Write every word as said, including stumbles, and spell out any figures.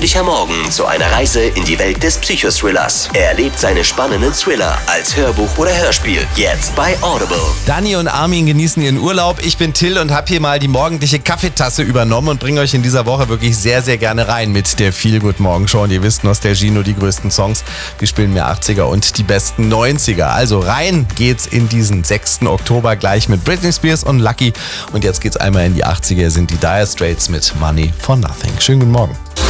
ungewöhnlicher Morgen zu einer Reise in die Welt des Psychothrillers. Erlebt seine spannenden Thriller als Hörbuch oder Hörspiel. Jetzt bei Audible. Dani und Armin genießen ihren Urlaub. Ich bin Till und habe hier mal die morgendliche Kaffeetasse übernommen und bringe euch in dieser Woche wirklich sehr, sehr gerne rein mit der Feel-Good-Morgen-Show. Und ihr wisst, Nostalgie, nur die größten Songs. Wir spielen mehr achtziger und die besten neunziger. Also rein geht's in diesen sechsten Oktober gleich mit Britney Spears und Lucky. Und jetzt geht's einmal in die achtziger, sind die Dire Straits mit Money for Nothing. Schönen guten Morgen.